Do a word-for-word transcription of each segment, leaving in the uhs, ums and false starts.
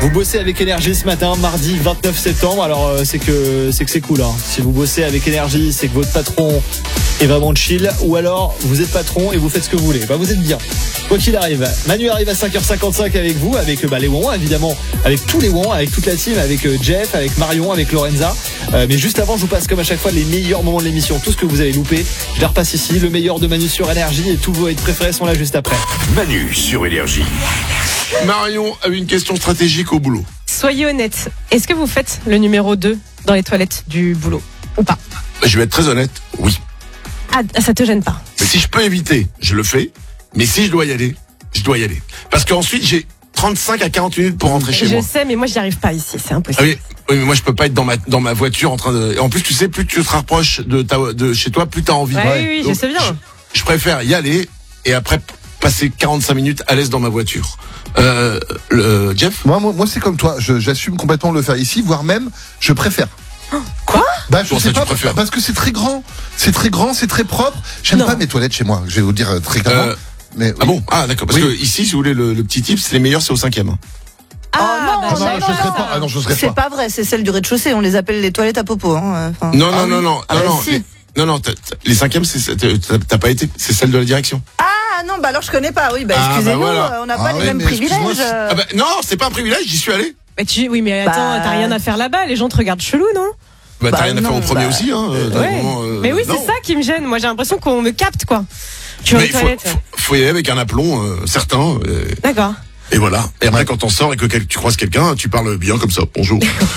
Vous bossez avec Énergie ce matin, mardi vingt-neuf septembre. Alors euh, c'est que c'est que c'est cool. Hein. Si vous bossez avec Énergie, c'est que votre patron est vraiment chill. Ou alors vous êtes patron et vous faites ce que vous voulez. Bah vous êtes bien. Quoi qu'il arrive. Manu arrive à cinq heures cinquante-cinq avec vous, avec bah, les Wouans évidemment, avec tous les Wouans, avec toute la team, avec euh, Jeff, avec Marion, avec Lorenza. Euh, mais juste avant, je vous passe comme à chaque fois les meilleurs moments de l'émission. Tout ce que vous avez loupé, je les repasse ici. Le meilleur de Manu sur Énergie et tous vos hits préférés sont là juste après. Manu sur Énergie. Marion a une question stratégique au boulot. Soyez honnête, est-ce que vous faites le numéro deux dans les toilettes du boulot ou pas? Je vais être très honnête, oui. Ah, ça te gêne pas? Mais si je peux éviter, je le fais. Mais si je dois y aller, je dois y aller. Parce qu'ensuite, j'ai trente-cinq à quarante minutes pour rentrer chez je moi. Je sais, mais moi, j'y arrive pas ici, c'est impossible. Ah oui, oui, mais moi, je peux pas être dans ma, dans ma voiture en train de... Et en plus, tu sais, plus tu te rapproches de, ta, de chez toi, plus t'as envie. Ouais, ouais. Oui, oui, Donc, je sais bien. Je, je préfère y aller et après passer quarante-cinq minutes à l'aise dans ma voiture. Euh, le, Jeff? Moi, moi, moi, c'est comme toi. Je, j'assume complètement de le faire ici, voire même, je préfère. Quoi? Bah, je Pour sais ça, pas, tu préfères. parce que c'est très grand. C'est très grand, c'est très propre. J'aime Non. pas mes toilettes chez moi. Je vais vous dire euh, très clairement. Euh, mais, oui. Ah bon? Ah, d'accord. Parce Oui. que ici, si vous voulez, le, le petit tip, c'est les meilleurs, c'est au cinquième. Hein. Ah, non, bah, Ah non, non, je non, serais non. pas. Ah non, je serais C'est pas. pas vrai, c'est celle du rez-de-chaussée. On les appelle les toilettes à popo. Hein. Enfin, Non, non, Ah non, oui. non, Ah non, bah non. si. Les, non, non, t'as- t'as- les cinquièmes, c'est, t'as, t'as pas été. C'est celle de la direction. Ah non, bah alors je connais pas. Oui, bah Ah, excusez-nous, bah voilà. euh, on n'a Ah pas ouais, les mêmes mais excuse-moi, privilèges. c'est- euh. Ah bah, non, c'est pas un privilège, j'y suis allé. Mais tu, oui, mais attends, Bah. t'as rien à faire là-bas, les gens te regardent chelou, non? Bah, t'as Bah, rien à faire non, au premier bah, aussi, hein. euh, Ouais. vraiment, euh, Mais oui, non. c'est ça qui me gêne. Moi, j'ai l'impression qu'on me capte, quoi. Tu vas Mais aux faut, toilettes. faut, faut y aller avec un aplomb euh, certain. euh, D'accord. et voilà. Et après, quand t'en sors et que quel- tu croises quelqu'un, tu parles bien comme ça. Bonjour.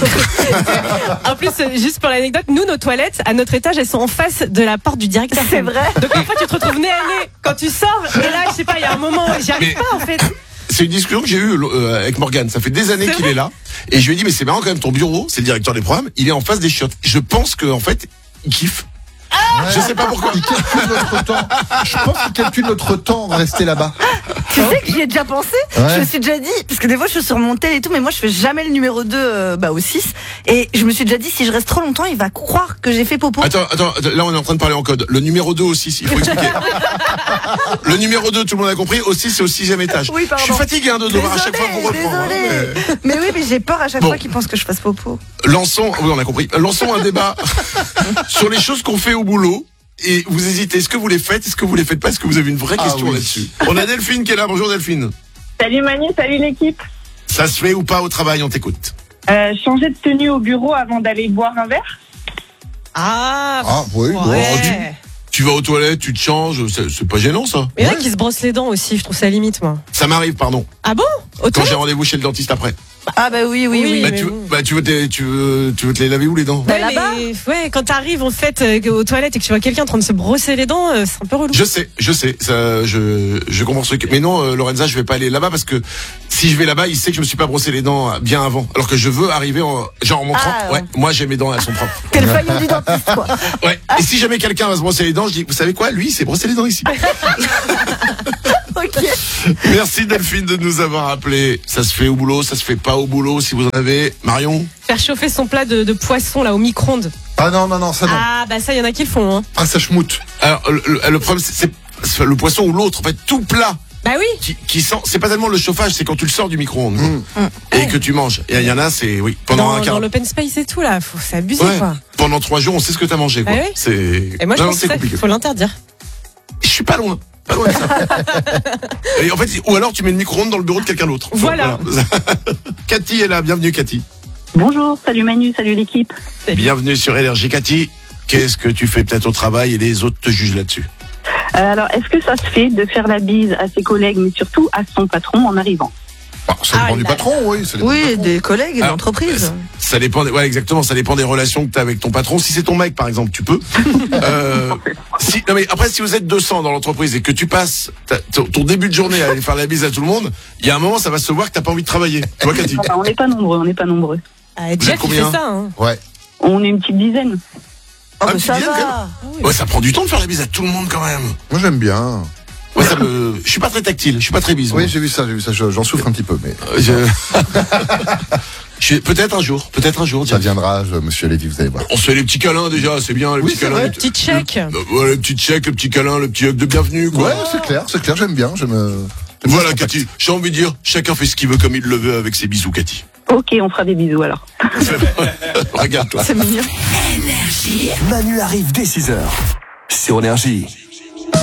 En plus, euh, juste pour l'anecdote, nous, nos toilettes, à notre étage, elles sont en face de la porte du directeur. C'est vrai. Donc parfois, tu te retrouves nez à nez quand tu sors. Et là, je sais pas, il y a un moment, j'y arrive Mais- pas, en fait. C'est une discussion que j'ai eue euh, avec Morgane. Ça fait des années C'est qu'il est là. Et je lui ai dit, mais c'est marrant quand même, ton bureau, c'est le directeur des programmes, il est en face des chiottes. Je pense qu'en fait, il kiffe. Je sais pas pourquoi. Il calcule notre temps. Je pense qu'il calcule notre temps rester là-bas. Tu sais que j'y ai déjà pensé. Ouais. Je me suis déjà dit, parce que des fois je suis sur mon tel et tout, mais moi je fais jamais le numéro deux euh, bah, au six. Et je me suis déjà dit, si je reste trop longtemps, il va croire que j'ai fait popo. Attends, attends, attends, là on est en train de parler en code. Le numéro deux aussi, il faut expliquer. Le numéro deux, tout le monde a compris, aussi c'est au sixième étage. Oui, pardon. Je suis fatigué hein, de devoir à chaque fois vous Désolé, reprendre. désolé. hein, Mais oui, mais j'ai peur à chaque Bon. fois qu'il pense que je fasse popo. mais Lançons, oui on a compris, lançons un débat sur les choses qu'on fait au boulot. Et vous hésitez, est-ce que vous les faites, est-ce que vous les faites pas, est-ce que vous avez une vraie Ah question oui. là-dessus? On a Delphine qui est là, bonjour Delphine. Salut Manu, salut l'équipe. Ça se fait ou pas au travail, on t'écoute. Euh, changer de tenue au bureau avant d'aller boire un verre? Ah, Ah, oui. ouais. bon, Tu vas aux toilettes, tu te changes, c'est, c'est pas gênant ça. Mais il y en a qui se brossent les dents aussi, je trouve ça limite, moi. Ça m'arrive, pardon. Ah bon? Au Quand toilette? j'ai rendez-vous chez le dentiste après. Ah bah oui, oui, Oui, oui. Bah, mais tu, veux- bon. bah tu veux te, tu veux, tu veux te les laver où les dents? Bah, Ouais, là-bas. mais, ouais, quand t'arrives en fait euh, aux toilettes et que tu vois quelqu'un en train de se brosser les dents, euh, c'est un peu relou. Je sais, je sais, ça, je, je comprends ce truc. Mais non, euh, Lorenza, je vais pas aller là-bas parce que si je vais là-bas, il sait que je me suis pas brossé les dents euh, bien avant. Alors que je veux arriver en, genre en montrant, Ah, ouais, ouais. moi j'ai mes dents, elles sont propres. T'es le faillon du dentiste, quoi. Ouais. Et si jamais quelqu'un va se brosser les dents, je dis, vous savez quoi, lui, il s'est brossé les dents ici. Ok. Merci Delphine de nous avoir appelé. Ça se fait au boulot, ça se fait pas au boulot. Si vous en avez, Marion. Faire chauffer son plat de, de poisson là au micro-ondes. Ah non, non, non, ça non. Ah bah ça, il y en a qui le font. Hein. Ah, ça schmoute. Alors le, le- le problème, c'est, c'est- c'est le poisson ou l'autre. En fait, tout plat. Bah oui. Qui, qui sent, c'est pas tellement le chauffage, c'est quand tu le sors du micro-ondes quoi. et que tu manges. Et il y en a, c'est oui pendant Dans, un quart. dans l'open space et tout là, faut c'est abusé Ouais. quoi. Pendant trois jours, on sait ce que t'as mangé quoi. Ah oui. C'est. Et moi je Non, pense c'est que ça, compliqué. faut l'interdire. Je suis pas loin. Pas loin de ça. Et en fait, ou alors tu mets le micro-ondes dans le bureau de quelqu'un d'autre. Voilà. Voilà. Cathy est là, bienvenue Cathy. Bonjour, salut Manu, salut l'équipe. Bienvenue sur Énergie Cathy. Qu'est-ce que tu fais peut-être au travail et les autres te jugent là-dessus? Euh, alors, est-ce que ça se fait de faire la bise à ses collègues, mais surtout à son patron en arrivant? Ah, ça dépend Ah du là patron, oui. Ça dépend du Oui, patron. des collègues et Alors, d'entreprises. Ça dépend, des- ouais, exactement. Ça dépend des relations que tu as avec ton patron. Si c'est ton mec, par exemple, tu peux. Euh, si, non mais après, si vous êtes deux cents dans l'entreprise et que tu passes ta- ton, ton début de journée à aller faire la bise à tout le monde, il y a un moment, ça va se voir que t'as pas envie de travailler. Tu vois, Cathy? Enfin, on n'est pas nombreux, on n'est pas nombreux. Ah, êtes Jeff il combien fait ça. Hein. Ouais. On est une petite dizaine. Oh, Ah, mais tu ça viens, quand va. Ouais, ça prend du temps de faire la bise à tout le monde quand même. Moi, j'aime bien. Ouais, ça me, je suis pas très tactile, je suis pas très bise. Oui, moi. j'ai vu ça, j'ai vu ça. Je- J'en souffre un petit peu, mais Euh, je- je- peut-être un jour, peut-être un jour. ça Jeff. viendra, je- monsieur Lévy, vous allez voir. On se fait les petits câlins déjà, c'est bien, les Oui, petits c'est câlins. vrai. les- Petit check. Euh, voilà, le petit check, le petit câlin, le petit hug de bienvenue, quoi. Ouais, c'est clair, c'est clair, j'aime bien. Je me. Voilà, Cathy. J'ai envie de dire, chacun fait ce qu'il veut comme il le veut avec ses bisous, Cathy. Ok, on fera des bisous alors. Regarde-toi. C'est mignon. Manu arrive dès six heures sur Énergie.